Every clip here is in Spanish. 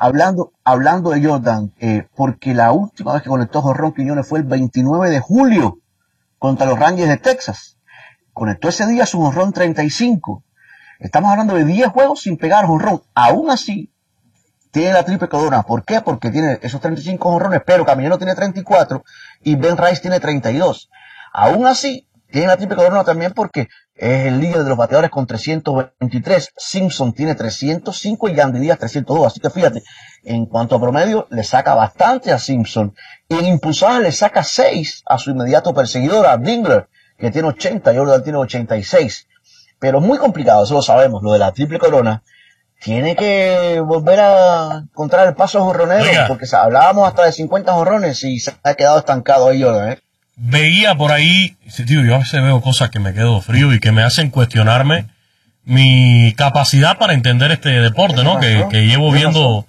hablando de Jordan, porque la última vez que conectó jonrón Quiñones fue el 29 de julio contra los Rangers de Texas. Conectó ese día su jonrón 35. Estamos hablando de 10 juegos sin pegar jonrón. Aún así, tiene la triple corona. ¿Por qué? Porque tiene esos 35 jonrones, pero Camillero tiene 34 y Ben Rice tiene 32. Aún así, tiene la triple corona también porque es el líder de los bateadores con 323. Simpson tiene 305 y Yandy Díaz 302. Así que fíjate, en cuanto a promedio, le saca bastante a Simpson. Y en impulsadas le saca 6 a su inmediato perseguidor, a Dingler, que tiene 80, Jordan tiene 86. Pero es muy complicado, eso lo sabemos, lo de la triple corona. Tiene que volver a encontrar el paso jonronero, porque hablábamos hasta de 50 jonrones y se ha quedado estancado ahí, Jordan, Veía por ahí, tío, yo a veces veo cosas que me quedo frío y que me hacen cuestionarme mi capacidad para entender este deporte, ¿no? Que llevo viendo,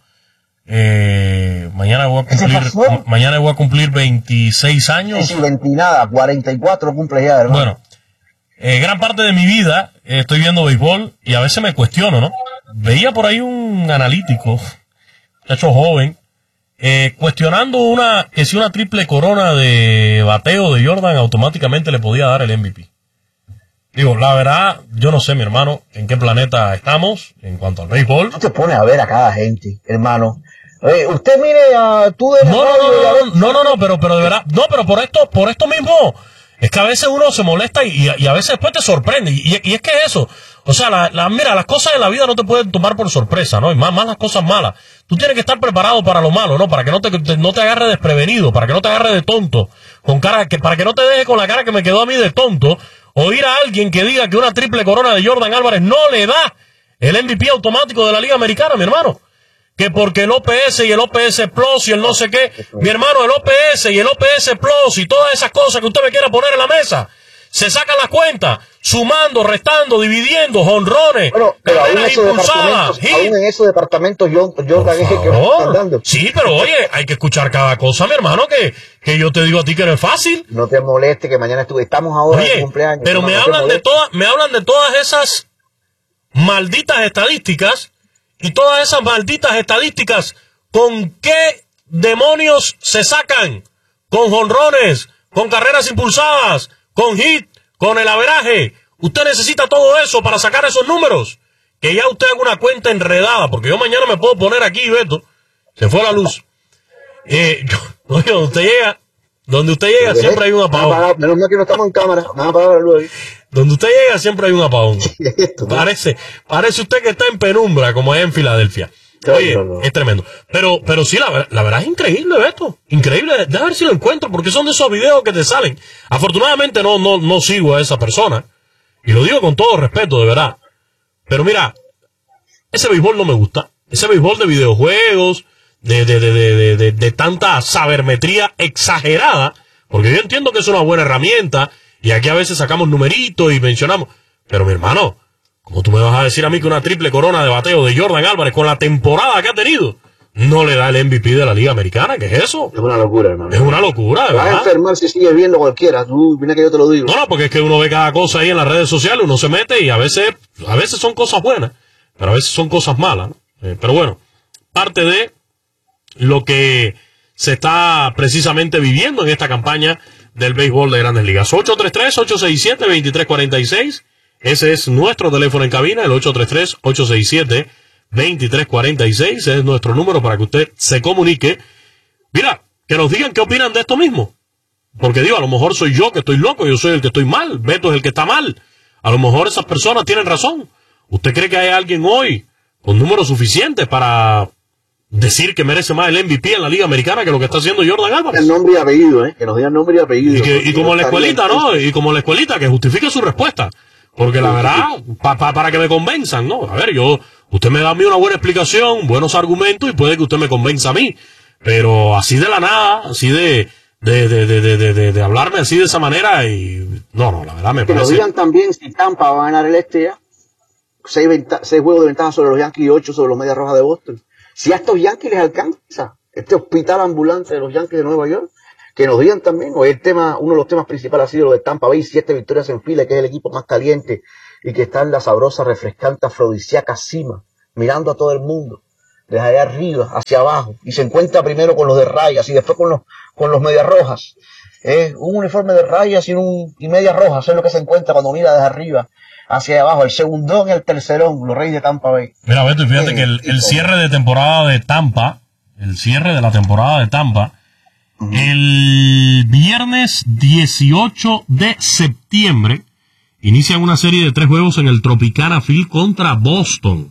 mañana voy a cumplir 26 años. Sí, 20 nada, 44 cumple ya, hermano. Bueno, gran parte de mi vida estoy viendo béisbol y a veces me cuestiono, ¿no? Veía por ahí un analítico, muchacho joven, cuestionando que si una triple corona de bateo de Jordan automáticamente le podía dar el MVP. Digo, la verdad, yo no sé, mi hermano, en qué planeta estamos en cuanto al béisbol. Tú te pones a ver a cada gente, hermano. Usted mire a tú de... No, pero de verdad, no, pero por esto mismo, es que a veces uno se molesta y a veces después te sorprende. Y es que eso, o sea, mira, las cosas de la vida no te pueden tomar por sorpresa, ¿no? Y más las cosas malas. Tú tienes que estar preparado para lo malo, ¿no? Para que no te agarre desprevenido, para que no te agarre de tonto, para que no te deje con la cara que me quedó a mí de tonto, oír a alguien que diga que una triple corona de Jordan Álvarez no le da el MVP automático de la Liga Americana, mi hermano. Que porque el OPS y el OPS Plus y el no sé qué, mi hermano, el OPS y el OPS Plus y todas esas cosas que usted me quiera poner en la mesa, se sacan las cuentas, sumando, restando, dividiendo, jonrones, bueno, pero aún en esos departamentos Jordan es el que va dando. Sí, pero oye, hay que escuchar cada cosa, mi hermano, que yo te digo a ti que no es fácil. No te moleste que mañana estamos ahora en cumpleaños. Pero me hablan de todas esas malditas estadísticas. Y todas esas malditas estadísticas, ¿con qué demonios se sacan? Con jonrones, con carreras impulsadas, con hit, con el averaje. Usted necesita todo eso para sacar esos números. Que ya usted haga una cuenta enredada, porque yo mañana me puedo poner aquí, Beto. Se fue la luz. Donde usted llega siempre hay un apagón. Menos mal que no estamos en cámara. Vamos a apagar la luz ahí. Donde usted llega siempre hay un apagón. Parece usted que está en penumbra, como es en Filadelfia. Oye, no. Es tremendo. Pero sí, la verdad es increíble, Beto. Increíble. Déjame ver si lo encuentro, porque son de esos videos que te salen. Afortunadamente no sigo a esa persona. Y lo digo con todo respeto, de verdad. Pero mira, ese béisbol no me gusta. Ese béisbol de videojuegos, de tanta sabermetría exagerada. Porque yo entiendo que es una buena herramienta. Y aquí a veces sacamos numeritos y mencionamos. Pero mi hermano, ¿cómo tú me vas a decir a mí que una triple corona de bateo de Jordan Álvarez con la temporada que ha tenido no le da el MVP de la Liga Americana? ¿Qué es eso? Es una locura, hermano. Es una locura, de verdad. Vas a enfermar si sigues viendo cualquiera. Tú, mira que yo te lo digo. No, porque es que uno ve cada cosa ahí en las redes sociales, uno se mete y a veces son cosas buenas, pero a veces son cosas malas, ¿no? Pero bueno, parte de lo que se está precisamente viviendo en esta campaña del béisbol de Grandes Ligas. 833-867-2346. Ese es nuestro teléfono en cabina, el 833-867-2346. Ese es nuestro número para que usted se comunique. Mira, que nos digan qué opinan de esto mismo. Porque digo, a lo mejor soy yo que estoy loco, yo soy el que estoy mal, Beto es el que está mal. A lo mejor esas personas tienen razón. ¿Usted cree que hay alguien hoy con números suficientes para decir que merece más el MVP en la Liga Americana que lo que está haciendo Jordan Álvarez? El nombre y apellido, que nos digan nombre y apellido. Y como la escuelita, ¿no? Y como la escuelita, que justifique su respuesta. Porque la verdad, para que me convenzan, ¿no? A ver, usted me da a mí una buena explicación, buenos argumentos, y puede que usted me convenza a mí. Pero así de la nada, así de hablarme así de esa manera, y no, la verdad me parece. Que nos digan también si Tampa va a ganar el este ya. 6 juegos de ventaja sobre los Yankees y 8 sobre los Medias Rojas de Boston. Si a estos Yankees les alcanza este hospital ambulante de los Yankees de Nueva York, que nos digan también. Hoy uno de los temas principales ha sido lo de Tampa Bay, 7 victorias en fila, que es el equipo más caliente y que está en la sabrosa, refrescante, afrodisíaca cima, mirando a todo el mundo. desde allá arriba hacia abajo, y se encuentra primero con los de rayas y después con los medias rojas. Un uniforme de rayas y medias rojas, eso es lo que se encuentra cuando mira desde arriba hacia abajo, el segundón y el tercerón, los Reyes de Tampa Bay. Mira, Beto, y fíjate que el cierre de temporada de Tampa, el viernes 18 de septiembre, inician una serie de 3 juegos en el Tropicana Field contra Boston.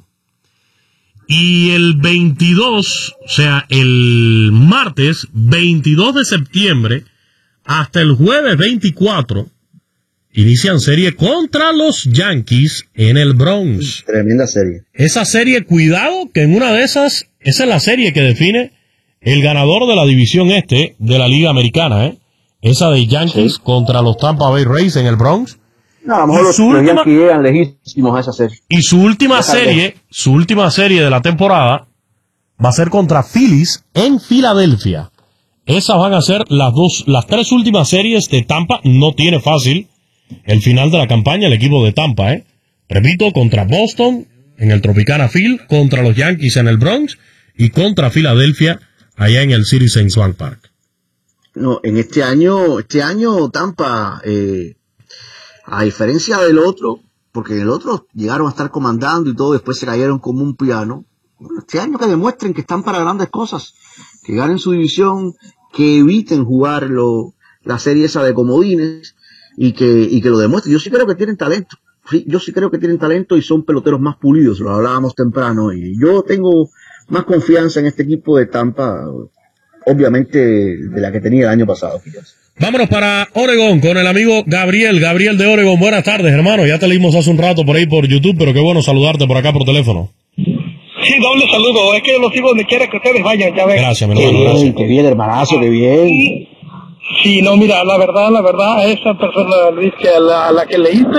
Y el 22, o sea, el martes 22 de septiembre, hasta el jueves 24, inician serie contra los Yankees en el Bronx. Tremenda serie. Esa serie, cuidado, que en una de esas, esa es la serie que define el ganador de la división este de la Liga Americana, Esa de Yankees contra los Tampa Bay Rays en el Bronx. No, a lo mejor los Yankees llegan lejísimos a esa serie. Y su última serie de la temporada va a ser contra Phillies en Filadelfia. Esas van a ser las 3 últimas series de Tampa. No tiene fácil el final de la campaña el equipo de Tampa, Repito, contra Boston en el Tropicana Field, contra los Yankees en el Bronx y contra Filadelfia allá en el Citizens Bank Park. No, en este año Tampa, a diferencia del otro, porque en el otro llegaron a estar comandando y todo, después se cayeron como un piano. Bueno, este año que demuestren que están para grandes cosas, que ganen su división, que eviten jugar la serie esa de comodines y que lo demuestren. Yo sí creo que tienen talento. Sí, yo sí creo que tienen talento y son peloteros más pulidos, lo hablábamos temprano, y yo tengo más confianza en este equipo de Tampa, obviamente, de la que tenía el año pasado. Quizás. Vámonos para Oregón con el amigo Gabriel de Oregón. Buenas tardes, hermano. Ya te leímos hace un rato por ahí por YouTube, pero qué bueno saludarte por acá por teléfono. Sí, doble saludo. Es que los sigo donde quiera que ustedes vayan, ya ven. Gracias, mi hermano. Gracias. Qué bien, hermanazo, qué bien. Sí, no, mira, la verdad, esa persona, Luis, que a la que leíste,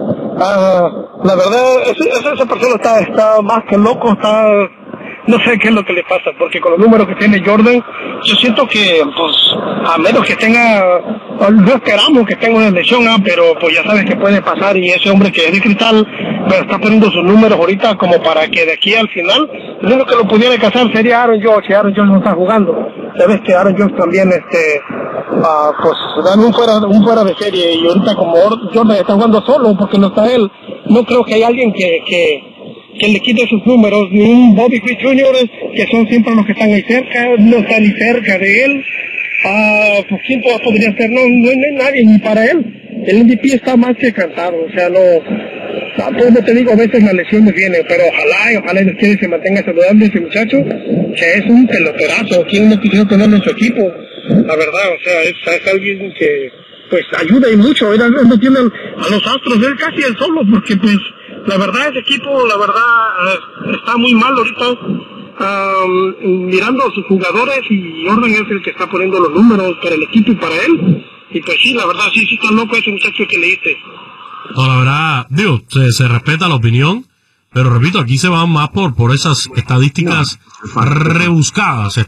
la verdad, esa persona está más que loco, no sé qué es lo que le pasa, porque con los números que tiene Jordan, yo siento que, pues, a menos que no esperamos que tenga una lesión, pero pues ya sabes que puede pasar, y ese hombre que es de cristal, pero está poniendo sus números ahorita como para que de aquí al final, lo único que lo pudiera alcanzar sería Aaron Judge, si Aaron Judge no está jugando. Sabes que Aaron Judge también, pues, dan un fuera de serie, y ahorita como Jordan está jugando solo, porque no está él, no creo que haya alguien que le quite sus números, ni un Bobby Witt Jr., que son siempre los que están ahí cerca, no está ni cerca de él. Pues quién podría ser, no hay nadie, ni para él. El MVP está más que cantado, o sea, como te digo, a veces las lesiones vienen, pero ojalá se mantenga saludable ese muchacho, que es un pelotorazo. ¿Quién no quisiera tenerlo en su equipo? La verdad, o sea, es alguien que, pues, ayuda y mucho. Él no tiene a los Astros, él casi él solo, porque, pues, la verdad, ese equipo, está muy mal ahorita, mirando a sus jugadores, y Jordan es el que está poniendo los números para el equipo y para él. Y pues sí, la verdad, sí está loco ese muchacho que leíste. No, la verdad, digo, se respeta la opinión, pero repito, aquí se van más por esas estadísticas rebuscadas,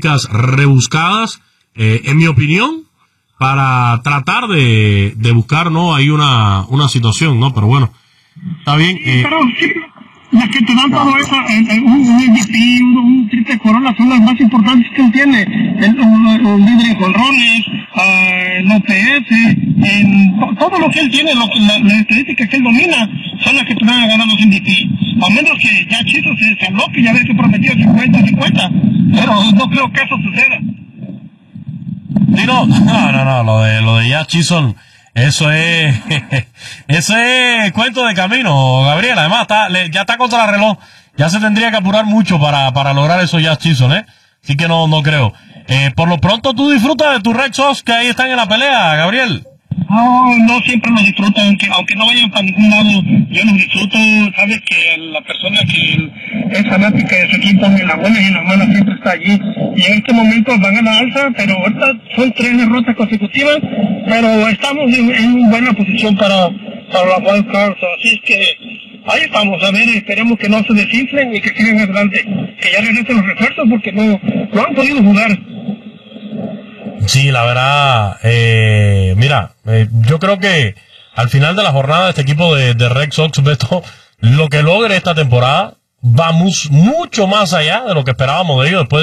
en mi opinión, para tratar de buscar, ¿no? Hay una situación, ¿no? Pero bueno, está bien. Pero sí, las que te dan todo eso, un MVP, un triple corona, son las más importantes que él tiene. Un líder en jonrones, en OPS, todo lo que él tiene, las estadísticas que él domina, son las que te van a ganar los MVP. A menos que ya Chiso se aloque y a ver que prometió 50-50, pero no creo que eso suceda. Sí, no, lo de Jazz Chisholm, eso es cuento de camino, Gabriel. Además ya está contra el reloj, ya se tendría que apurar mucho para lograr eso Jazz Chisholm, así que no creo. Por lo pronto tú disfrutas de tus Red Sox que ahí están en la pelea, Gabriel. No siempre lo disfruto, aunque no vayan para ningún lado, yo lo disfruto. Sabes que la persona que es fanática de su equipo, en las buenas y en las malas, siempre está allí, y en este momento van a la alza, pero ahorita son 3 derrotas consecutivas, pero estamos en buena posición para la wild card, así es que ahí estamos, a ver, esperemos que no se desinflen y que sigan adelante, que ya regresen los refuerzos, porque no han podido jugar. Sí, la verdad, mira, yo creo que al final de la jornada este equipo de Red Sox, Beto, lo que logre esta temporada va mucho más allá de lo que esperábamos de ellos después